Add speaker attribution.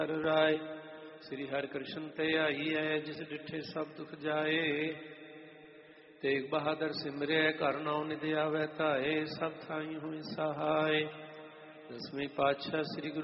Speaker 1: ਹਰਿ ਰਾਏ। ਸ੍ਰੀ ਹਰਿ ਕ੍ਰਿਸ਼ਨ ਤੇ ਆਈਐ, ਜਿਸ ਡਿਠੇ ਸਭ ਦੁਖ ਜਾਏ। ਤੇਗ ਬਹਾਦਰ ਸਿਮਰਿਆ, ਘਰ ਨਾਉ ਨਿਧਿ ਆਵੈ ਧਾਏ। ਸਭ ਥਾਈ ਹੋਈ ਸਹਾਏ। ਦਸਵੇਂ ਪਾਤਸ਼ਾਹ ਸ੍ਰੀ ਗੁਰੂ